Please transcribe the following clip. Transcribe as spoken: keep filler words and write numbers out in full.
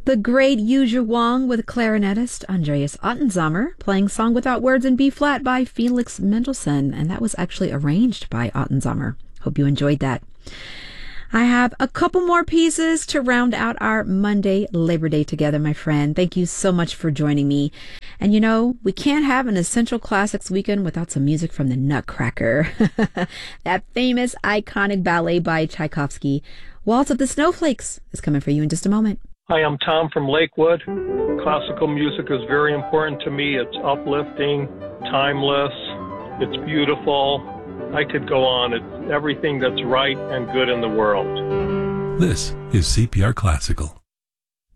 The great Yu Wang with clarinetist Andreas Ottenzamer playing Song Without Words in B-flat by Felix Mendelssohn, and that was actually arranged by Ottenzamer. Hope you enjoyed that. I have a couple more pieces to round out our Monday Labor Day together, my friend. Thank you so much for joining me. And you know, we can't have an Essential Classics weekend without some music from the Nutcracker. That famous, iconic ballet by Tchaikovsky. Waltz of the Snowflakes is coming for you in just a moment. Hi, I'm Tom from Lakewood. Classical music is very important to me. It's uplifting, timeless, it's beautiful. I could go on. It's everything that's right and good in the world. This is C P R Classical.